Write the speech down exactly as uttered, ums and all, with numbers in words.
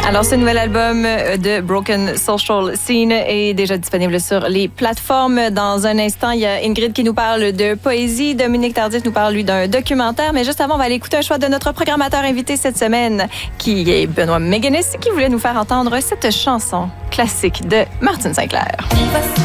Alors, ce nouvel album de Broken Social Scene est déjà disponible sur les plateformes. Dans un instant, il y a Ingrid qui nous parle de poésie. Dominique Tardif nous parle, lui, d'un documentaire. Mais juste avant, on va aller écouter un choix de notre programmateur invité cette semaine, qui est Benoît Méguenis, qui voulait nous faire entendre cette chanson classique de Martine St-Clair.